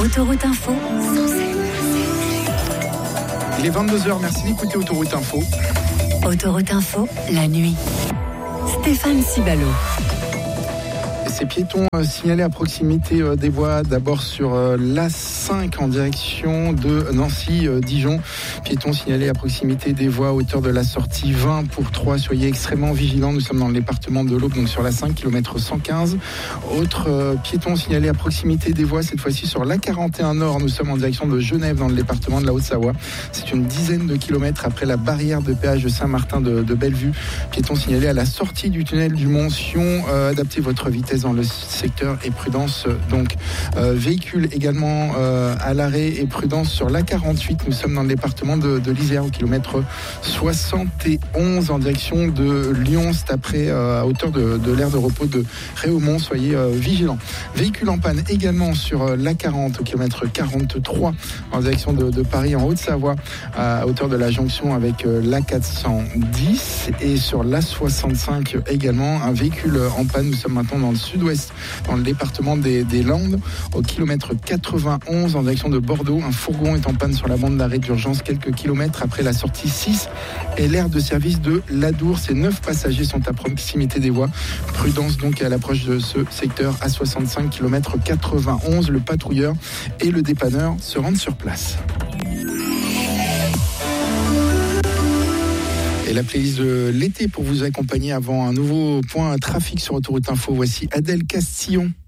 Autoroute Info. Il est 22h, merci d'écouter Autoroute Info. Autoroute Info, la nuit. Stéphane Cibalo. Ces piétons signalés à proximité des voies, d'abord sur l'A5 en direction de Nancy-Dijon. Piétons signalés à proximité des voies à hauteur de la sortie 20 pour 3. Soyez extrêmement vigilants, nous sommes dans le département de l'Aube, donc sur l'A5, kilomètre 115. Autre piétons signalés à proximité des voies, cette fois-ci sur l'A41 Nord. Nous sommes en direction de Genève, dans le département de la Haute-Savoie. C'est une dizaine de kilomètres après la barrière de péage de Saint-Martin de Bellevue. Piétons signalés à la sortie du tunnel du Mont-Sion. Adaptez votre vitesse dans le secteur et prudence. Donc, véhicule également à l'arrêt et prudence sur l'A48. Nous sommes dans le département de l'Isère au kilomètre 71 en direction de Lyon. C'est après à hauteur de l'aire de repos de Réaumont. Soyez vigilants. Véhicule en panne également sur l'A40 au kilomètre 43 en direction de Paris en Haute-Savoie à hauteur de la jonction avec l'A410 et sur l'A65 également un véhicule en panne. Nous sommes maintenant dans le sud-ouest, dans le département des Landes, au kilomètre 91 en direction de Bordeaux. Un fourgon est en panne sur la bande d'arrêt d'urgence quelques kilomètres après la sortie 6 et l'aire de service de l'Adour. Ces 9 passagers sont à proximité des voies. Prudence donc à l'approche de ce secteur à 65 km 91. Le patrouilleur et le dépanneur se rendent sur place. Et la playlist de l'été pour vous accompagner avant un nouveau point trafic sur Autoroute Info. Voici Adèle Castillon.